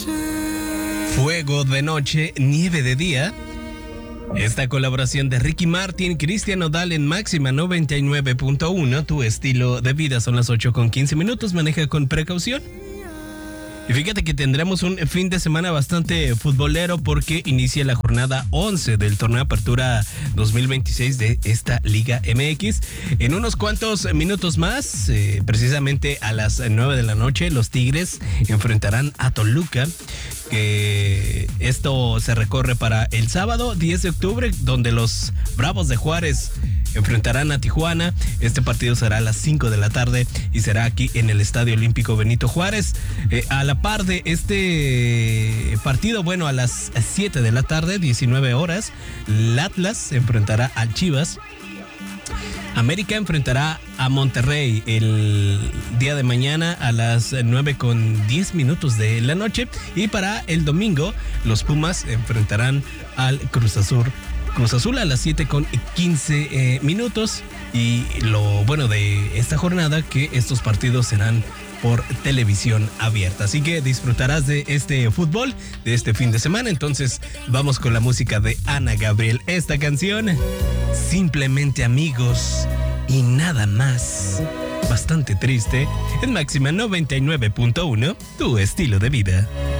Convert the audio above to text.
Fuego de noche, nieve de día. Esta colaboración de Ricky Martin, Cristian Nodal en Máxima 99.1. Tu estilo de vida. Son las 8:15. Maneja con precaución. Y fíjate que tendremos un fin de semana bastante futbolero porque inicia la jornada 11 del torneo Apertura 2026 de esta Liga MX. En unos cuantos minutos más, precisamente a las 9 de la noche, los Tigres enfrentarán a Toluca. Que esto se recorre para el sábado 10 de octubre, donde los Bravos de Juárez enfrentarán a Tijuana. Este partido será a las 5 de la tarde y será aquí en el Estadio Olímpico Benito Juárez. A la par de este partido, bueno, a las 7 de la tarde, 19 horas, el Atlas enfrentará al Chivas. América enfrentará a Monterrey el día de mañana a las 9:10 de la noche. Y para el domingo, los Pumas enfrentarán al Cruz Azul. Cruz Azul a las 7:15. Y lo bueno de esta jornada, que estos partidos serán por televisión abierta. Así que disfrutarás de este fútbol, de este fin de semana. Entonces vamos con la música de Ana Gabriel. Esta canción, Simplemente Amigos y Nada Más. Bastante triste. En Máxima 99.1, tu estilo de vida.